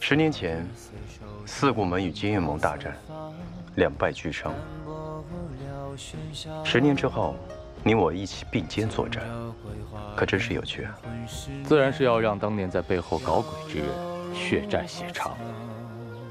10年前，四顾门与金岳盟大战，2败俱伤。10年之后，你我一起并肩作战，可真是有趣啊！ 自然是要让当年在背后搞鬼之人血债血偿。